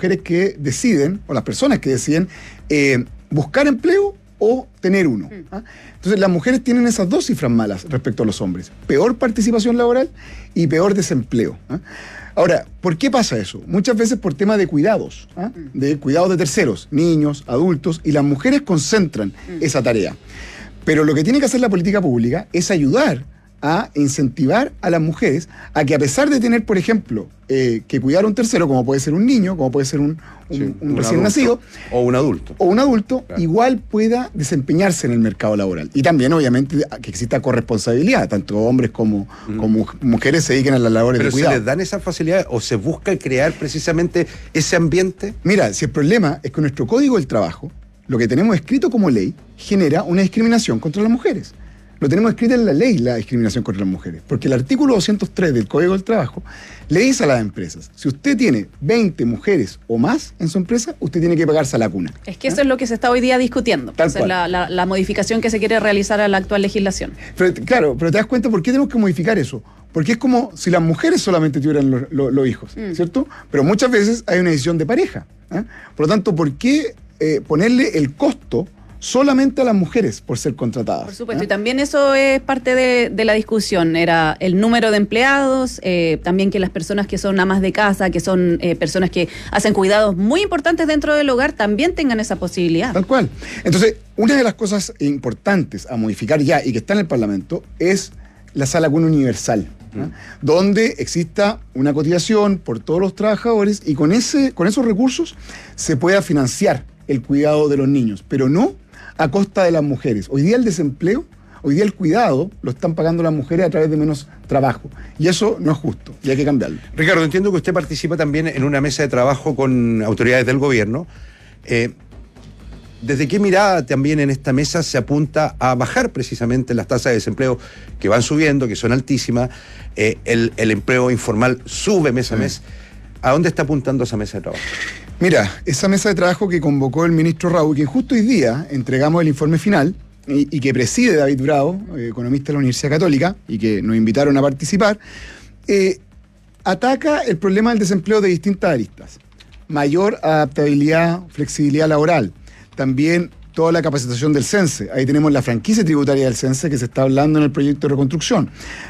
mujeres que deciden, o las personas que deciden, buscar empleo o tener uno. Entonces las mujeres tienen esas dos cifras malas respecto a los hombres. Peor participación laboral y peor desempleo. Ahora, ¿por qué pasa eso? Muchas veces por tema de cuidados, de cuidados de terceros, niños, adultos, y las mujeres concentran esa tarea. Pero lo que tiene que hacer la política pública es ayudar a incentivar a las mujeres a que, a pesar de tener, por ejemplo, que cuidar a un tercero, como puede ser un niño, como puede ser un recién nacido, o un adulto, claro, igual pueda desempeñarse en el mercado laboral. Y también, obviamente, que exista corresponsabilidad, tanto hombres como mujeres se dediquen a las labores de cuidado. ¿Pero se les dan esas facilidades o se busca crear precisamente ese ambiente? Mira, si el problema es que nuestro Código del Trabajo, lo que tenemos escrito como ley, genera una discriminación contra las mujeres. Lo tenemos escrito en la ley, la discriminación contra las mujeres. Porque el artículo 203 del Código del Trabajo le dice a las empresas: si usted tiene 20 mujeres o más en su empresa, usted tiene que pagarse a la cuna. Es que eso es lo que se está hoy día discutiendo. Esa es la modificación que se quiere realizar a la actual legislación. Pero te das cuenta por qué tenemos que modificar eso. Porque es como si las mujeres solamente tuvieran los hijos, ¿cierto? Pero muchas veces hay una decisión de pareja. Por lo tanto, ¿por qué ponerle el costo solamente a las mujeres por ser contratadas? Por supuesto, y también eso es parte de la discusión, era el número de empleados, también que las personas que son amas de casa, que son personas que hacen cuidados muy importantes dentro del hogar, también tengan esa posibilidad. Tal cual. Entonces, una de las cosas importantes a modificar ya y que está en el Parlamento es la sala cuna universal, donde exista una cotización por todos los trabajadores y con esos recursos se pueda financiar el cuidado de los niños, pero no a costa de las mujeres. Hoy día el desempleo, hoy día el cuidado, lo están pagando las mujeres a través de menos trabajo. Y eso no es justo, y hay que cambiarlo. Ricardo, entiendo que usted participa también en una mesa de trabajo con autoridades del gobierno. ¿Desde qué mirada también en esta mesa se apunta a bajar precisamente las tasas de desempleo que van subiendo, que son altísimas? El empleo informal sube mes a mes. ¿A dónde está apuntando esa mesa de trabajo? Mira, esa mesa de trabajo que convocó el ministro Raúl, que justo hoy día entregamos el informe final y que preside David Bravo, economista de la Universidad Católica, y que nos invitaron a participar, ataca el problema del desempleo de distintas aristas. Mayor adaptabilidad, flexibilidad laboral, también toda la capacitación del CENSE. Ahí tenemos la franquicia tributaria del CENSE que se está hablando en el proyecto de reconstrucción.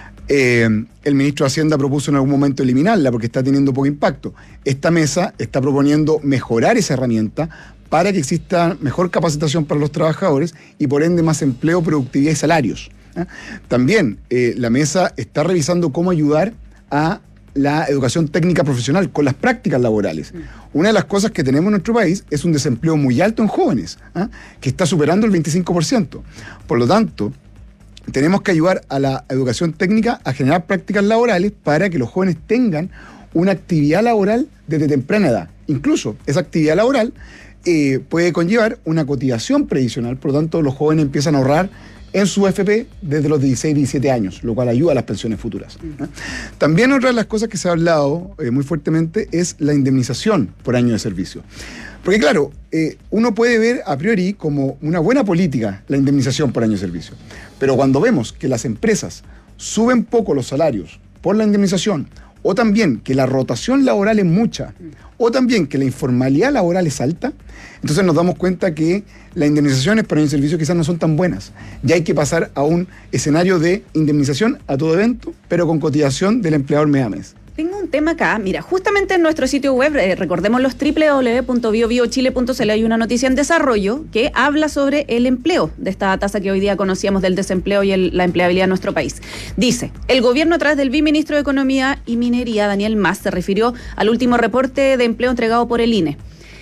El ministro de Hacienda propuso en algún momento eliminarla porque está teniendo poco impacto. Esta mesa está proponiendo mejorar esa herramienta para que exista mejor capacitación para los trabajadores y por ende más empleo, productividad y salarios. También la mesa está revisando cómo ayudar a la educación técnica profesional con las prácticas laborales. Una de las cosas que tenemos en nuestro país es un desempleo muy alto en jóvenes, que está superando el 25%. Por lo tanto, tenemos que ayudar a la educación técnica a generar prácticas laborales para que los jóvenes tengan una actividad laboral desde temprana edad. Incluso esa actividad laboral puede conllevar una cotización previsional, por lo tanto los jóvenes empiezan a ahorrar en su AFP desde los 16, 17 años, lo cual ayuda a las pensiones futuras. También otra de las cosas que se ha hablado muy fuertemente es la indemnización por año de servicio. Porque claro, uno puede ver a priori como una buena política la indemnización por año de servicio, pero cuando vemos que las empresas suben poco los salarios por la indemnización, o también que la rotación laboral es mucha, o también que la informalidad laboral es alta, entonces nos damos cuenta que las indemnizaciones por año de servicio quizás no son tan buenas. Ya hay que pasar a un escenario de indemnización a todo evento, pero con cotización del empleador mes a mes. Tengo un tema acá, mira, justamente en nuestro sitio web, recordemos los www.biobiochile.cl, hay una noticia en desarrollo que habla sobre el empleo, de esta tasa que hoy día conocíamos del desempleo y la empleabilidad en nuestro país. Dice, el gobierno a través del viceministro de Economía y Minería, Daniel Mas, se refirió al último reporte de empleo entregado por el INE.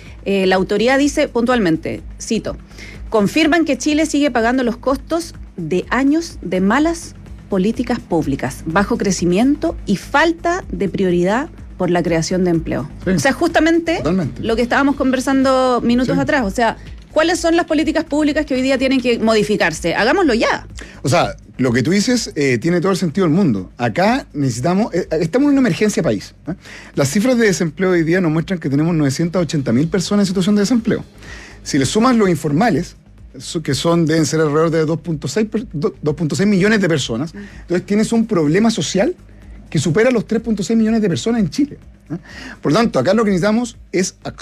La autoridad dice puntualmente, cito, confirman que Chile sigue pagando los costos de años de malas políticas públicas, bajo crecimiento y falta de prioridad por la creación de empleo. Sí. O sea, justamente lo que estábamos conversando minutos atrás, o sea, ¿cuáles son las políticas públicas que hoy día tienen que modificarse? Hagámoslo ya. O sea, lo que tú dices tiene todo el sentido del mundo. Acá necesitamos, estamos en una emergencia país. Las cifras de desempleo hoy día nos muestran que tenemos 980.000 personas en situación de desempleo. Si le sumas los informales, que deben ser alrededor de 2.6 millones de personas, entonces tienes un problema social que supera los 3.6 millones de personas en Chile. Por lo tanto, acá lo que necesitamos es